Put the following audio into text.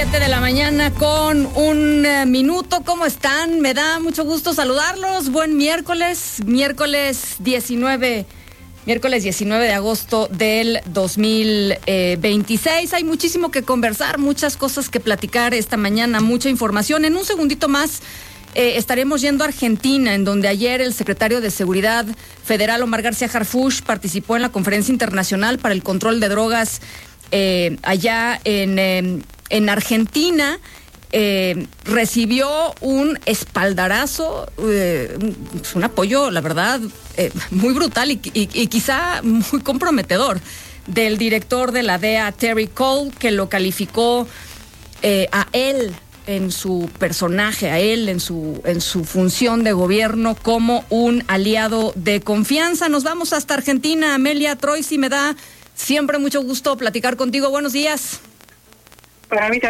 7 de la mañana con un minuto. ¿Cómo están? Me da mucho gusto saludarlos. Buen miércoles 19 de agosto del 2026. Hay muchísimo que conversar, muchas cosas que platicar esta mañana, mucha información. En un segundito más estaremos yendo a Argentina, en donde ayer el secretario de Seguridad Federal, Omar García Harfuch, participó en la Conferencia Internacional para el Control de Drogas allá en Argentina. Recibió un espaldarazo, un apoyo, la verdad, muy brutal y quizá muy comprometedor del director de la DEA, Terry Cole, que lo calificó a él en su personaje, a él en su función de gobierno como un aliado de confianza. Nos vamos hasta Argentina. Amelia Troisi, me da siempre mucho gusto platicar contigo. Buenos días. Para mí